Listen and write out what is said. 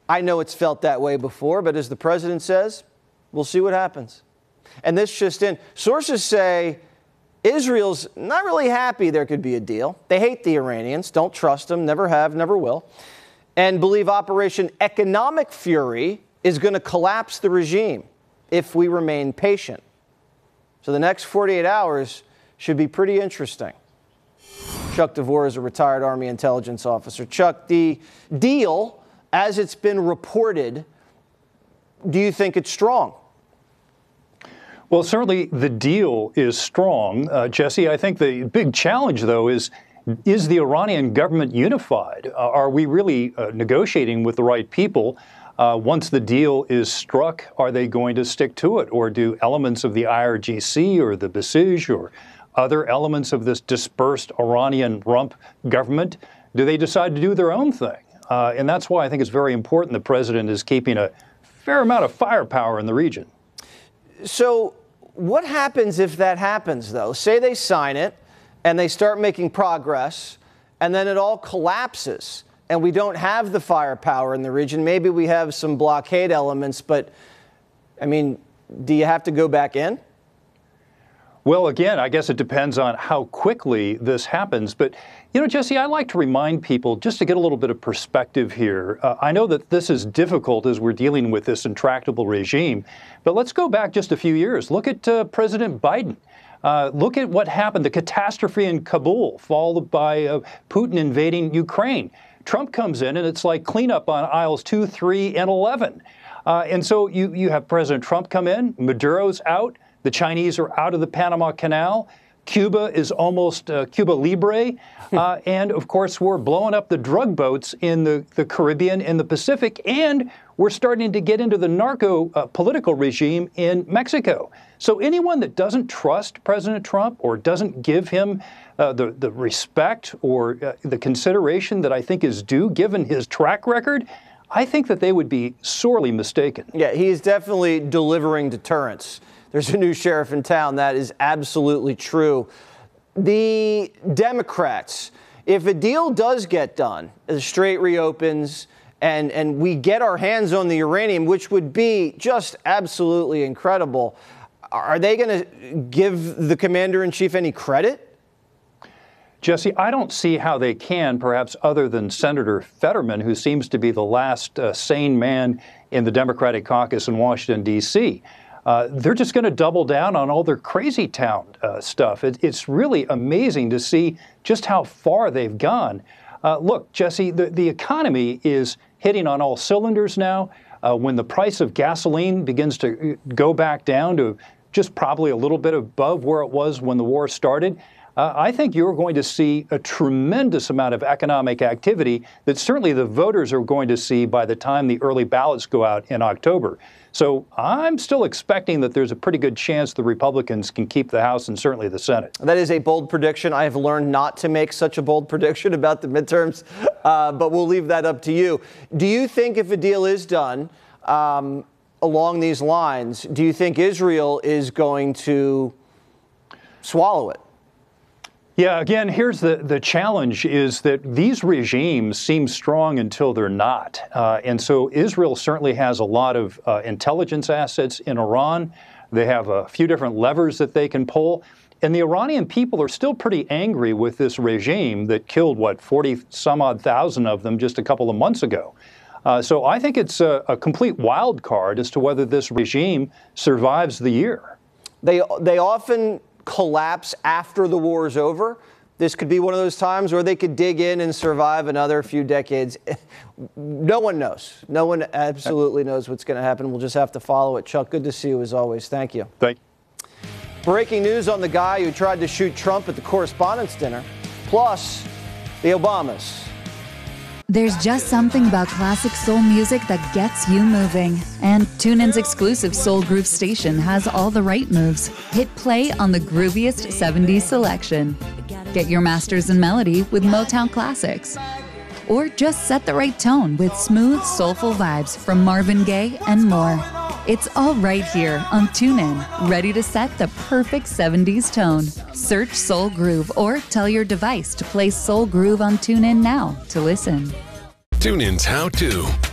I know it's felt that way before, but as the president says, we'll see what happens. And this just in. Sources say Israel's not really happy there could be a deal. They hate the Iranians, don't trust them, never have, never will, and believe Operation Economic Fury is going to collapse the regime if we remain patient. So the next 48 hours should be pretty interesting. Chuck DeVore is a retired Army intelligence officer. Chuck, the deal, as it's been reported, do you think it's strong? Well, certainly the deal is strong, Jesse. I think the big challenge, though, is the Iranian government unified? Are we really negotiating with the right people? Once the deal is struck, are they going to stick to it? Or do elements of the IRGC or the Basij or other elements of this dispersed Iranian rump government, do they decide to do their own thing? And that's why I think it's very important the president is keeping a fair amount of firepower in the region. So what happens if that happens, though? Say they sign it and they start making progress, and then it all collapses, and we don't have the firepower in the region. Maybe we have some blockade elements, but, I mean, do you have to go back in? Well, again, I guess it depends on how quickly this happens. But, you know, Jesse, I like to remind people, just to get a little bit of perspective here, I know that this is difficult as we're dealing with this intractable regime, but let's go back just a few years. Look at President Biden. Look at what happened, the catastrophe in Kabul, followed by Putin invading Ukraine. Trump comes in, and it's like cleanup on aisles 2, 3, and 11. And so you have President Trump come in, Maduro's out, the Chinese are out of the Panama Canal, Cuba is almost Cuba Libre, and of course we're blowing up the drug boats in the Caribbean and the Pacific, and we're starting to get into the narco political regime in Mexico. So anyone that doesn't trust President Trump or doesn't give him the respect or the consideration that I think is due given his track record, I think that they would be sorely mistaken. Yeah, he's definitely delivering deterrence. There's a new sheriff in town. That is absolutely true. The Democrats, if a deal does get done, the Strait reopens, and we get our hands on the uranium, which would be just absolutely incredible, are they going to give the commander-in-chief any credit? Jesse, I don't see how they can, perhaps other than Senator Fetterman, who seems to be the last sane man in the Democratic caucus in Washington, D.C. They're just going to double down on all their crazy town stuff. It's really amazing to see just how far they've gone. Look, Jesse, the economy is hitting on all cylinders now. When the price of gasoline begins to go back down to just probably a little bit above where it was when the war started, I think you're going to see a tremendous amount of economic activity that certainly the voters are going to see by the time the early ballots go out in October. So I'm still expecting that there's a pretty good chance the Republicans can keep the House and certainly the Senate. That is a bold prediction. I have learned not to make such a bold prediction about the midterms, but we'll leave that up to you. Do you think if a deal is done along these lines, do you think Israel is going to swallow it? Yeah, again, here's the challenge is that these regimes seem strong until they're not. And so Israel certainly has a lot of intelligence assets in Iran. They have a few different levers that they can pull. And the Iranian people are still pretty angry with this regime that killed, 40-some-odd thousand of them just a couple of months ago. So I think it's a complete wild card as to whether this regime survives the year. They often collapse after the war is over. This could be one of those times where they could dig in and survive another few decades. No one knows. No one absolutely knows what's going to happen. We'll just have to follow it. Chuck, good to see you as always. Thank you. Thank you. Breaking news on the guy who tried to shoot Trump at the Correspondents' Dinner, plus the Obamas. There's just something about classic soul music that gets you moving. And TuneIn's exclusive Soul Groove station has all the right moves. Hit play on the grooviest 70s selection. Get your masters in melody with Motown classics. Or just set the right tone with smooth, soulful vibes from Marvin Gaye and more. It's all right here on TuneIn, ready to set the perfect 70s tone. Search Soul Groove or tell your device to play Soul Groove on TuneIn now to listen. TuneIn's How To